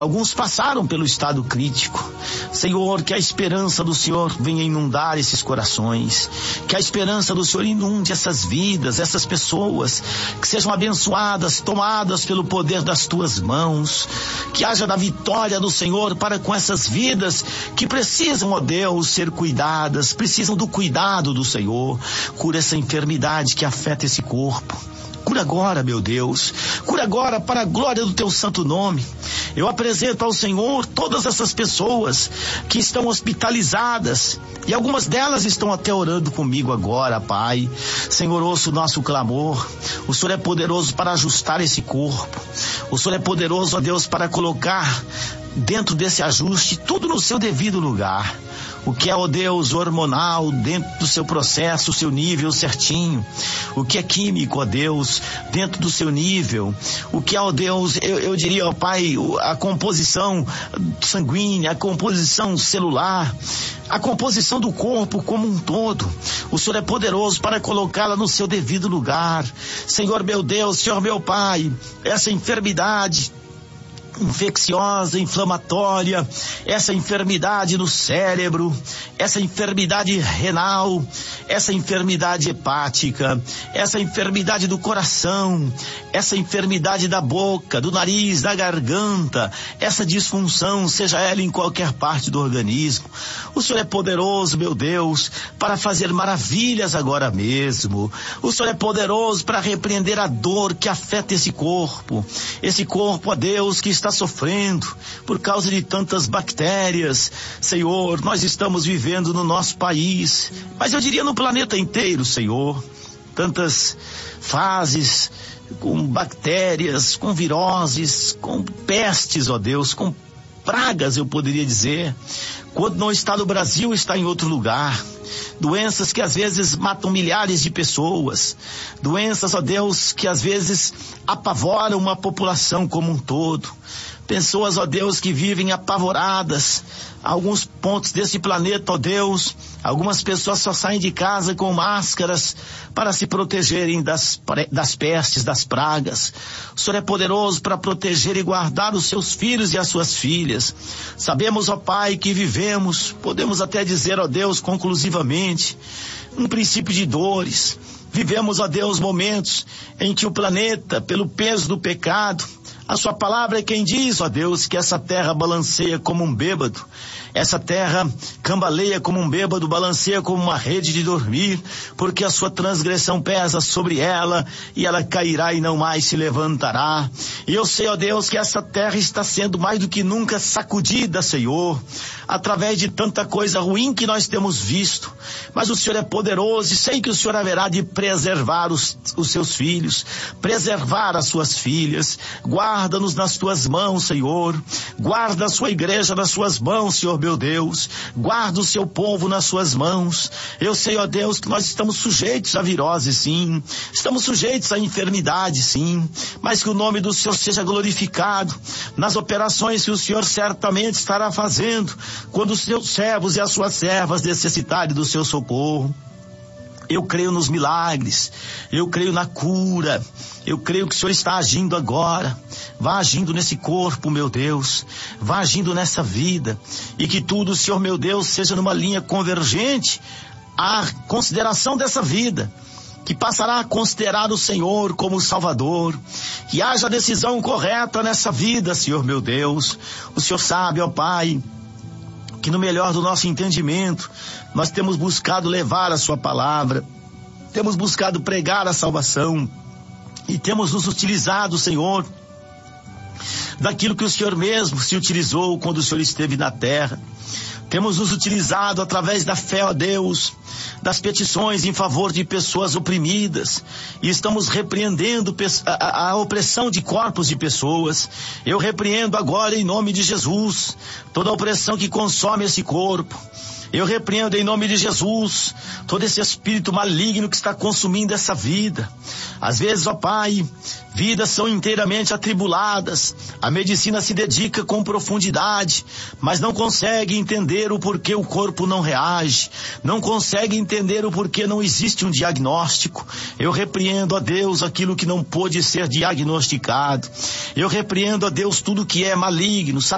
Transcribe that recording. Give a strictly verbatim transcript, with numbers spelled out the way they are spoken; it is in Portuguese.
Alguns passaram pelo estado crítico. Senhor, que a esperança do Senhor venha inundar esses corações. Que a esperança do Senhor inunde essas vidas, essas pessoas. Que sejam abençoadas, tomadas pelo poder das tuas mãos. Que haja da vitória do Senhor para com essas vidas que precisam, ó Deus, ser cuidadas. Precisam do cuidado do Senhor. Cura essa enfermidade que afeta esse corpo. Cura agora, meu Deus. Cura agora para a glória do teu santo nome. Eu apresento ao Senhor todas essas pessoas que estão hospitalizadas. E algumas delas estão até orando comigo agora, Pai. Senhor, ouça o nosso clamor. O Senhor é poderoso para ajustar esse corpo. O Senhor é poderoso, ó Deus, para colocar dentro desse ajuste tudo no seu devido lugar. O que é, ó Deus, hormonal, dentro do seu processo, o seu nível certinho. O que é químico, ó Deus, dentro do seu nível. O que é, ó Deus, eu, eu diria, ó Pai, a composição sanguínea, a composição celular, a composição do corpo como um todo. O Senhor é poderoso para colocá-la no seu devido lugar. Senhor meu Deus, Senhor meu Pai, essa enfermidade infecciosa, inflamatória, essa enfermidade no cérebro, essa enfermidade renal, essa enfermidade hepática, essa enfermidade do coração, essa enfermidade da boca, do nariz, da garganta, essa disfunção, seja ela em qualquer parte do organismo. O Senhor é poderoso, meu Deus, para fazer maravilhas agora mesmo. O Senhor é poderoso para repreender a dor que afeta esse corpo, esse corpo, ó Deus, que está sofrendo por causa de tantas bactérias. Senhor, nós estamos vivendo no nosso país, mas eu diria no planeta inteiro, Senhor, tantas fases com bactérias, com viroses, com pestes, ó Deus, com pragas, eu poderia dizer. Quando não está no Brasil, está em outro lugar. Doenças que às vezes matam milhares de pessoas. Doenças, ó Deus, que às vezes apavoram uma população como um todo. Pessoas, ó Deus, que vivem apavoradas. Alguns pontos desse planeta, ó Deus, algumas pessoas só saem de casa com máscaras para se protegerem das, das pestes, das pragas. O Senhor é poderoso para proteger e guardar os seus filhos e as suas filhas. Sabemos, ó Pai, que vivemos, podemos até dizer, ó Deus, conclusivamente, um princípio de dores. Vivemos, ó Deus, momentos em que o planeta, pelo peso do pecado, a sua palavra é quem diz, ó Deus, que essa terra balanceia como um bêbado. Essa terra cambaleia como um bêbado, balanceia como uma rede de dormir, porque a sua transgressão pesa sobre ela, e ela cairá e não mais se levantará. E eu sei, ó Deus, que essa terra está sendo mais do que nunca sacudida, Senhor, através de tanta coisa ruim que nós temos visto. Mas o Senhor é poderoso, e sei que o Senhor haverá de preservar os, os seus filhos, preservar as suas filhas. Guarda-nos nas tuas mãos, Senhor. Guarda a sua igreja nas suas mãos, Senhor meu Deus. Guarda o seu povo nas suas mãos. Eu sei, ó Deus, que nós estamos sujeitos a virose, sim. Estamos sujeitos a enfermidade, sim. Mas que o nome do Senhor seja glorificado nas operações que o Senhor certamente estará fazendo quando os seus servos e as suas servas necessitarem do seu socorro. Eu creio nos milagres, eu creio na cura, eu creio que o Senhor está agindo agora. Vá agindo nesse corpo, meu Deus, vá agindo nessa vida, e que tudo, Senhor meu Deus, seja numa linha convergente à consideração dessa vida, que passará a considerar o Senhor como Salvador, que haja decisão correta nessa vida, Senhor meu Deus. O Senhor sabe, ó Pai, que no melhor do nosso entendimento, nós temos buscado levar a sua palavra, temos buscado pregar a salvação, e temos nos utilizado, Senhor, daquilo que o Senhor mesmo se utilizou quando o Senhor esteve na terra. Temos nos utilizado através da fé, ó Deus, das petições em favor de pessoas oprimidas, e estamos repreendendo a, a opressão de corpos de pessoas. Eu repreendo agora em nome de Jesus toda a opressão que consome esse corpo. Eu repreendo em nome de Jesus todo esse espírito maligno que está consumindo essa vida. Às vezes, ó Pai, vidas são inteiramente atribuladas, a medicina se dedica com profundidade, mas não consegue entender o porquê o corpo não reage, não consegue entender o porquê não existe um diagnóstico. Eu repreendo, ó Deus, aquilo que não pôde ser diagnosticado. Eu repreendo, ó Deus, tudo que é maligno,